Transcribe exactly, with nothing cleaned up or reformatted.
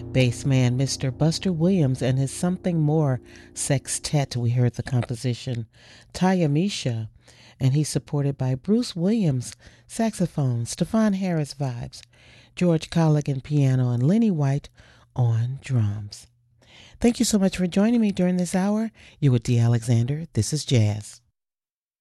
Bassman Mister Buster Williams and his Something More Sextet. We heard the composition Taya Misha, and he's supported by Bruce Williams, saxophone, Stefan Harris vibes, George Colligan piano, and Lenny White on drums. Thank you so much for joining me during this hour. You're with Dee Alexander. This is Jazz.